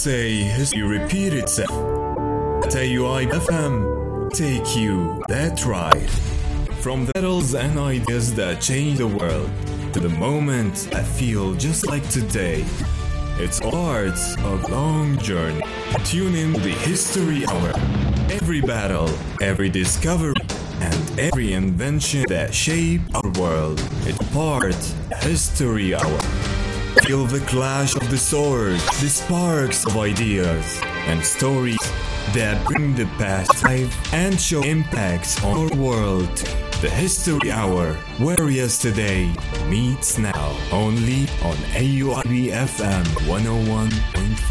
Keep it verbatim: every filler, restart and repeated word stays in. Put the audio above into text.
say history repeat itself. At A U I F M, take you that ride. From the battles and ideas that change the world, to the moments I feel just like today. It's parts of a long journey. Tune in to the History Hour. Every battle, every discovery, and every invention that shaped our world. It's part History Hour. Feel the clash of the swords, the sparks of ideas, and stories that bring the past life and show impacts on our world. The History Hour, where yesterday meets now, only on A U I B F M one oh one point five.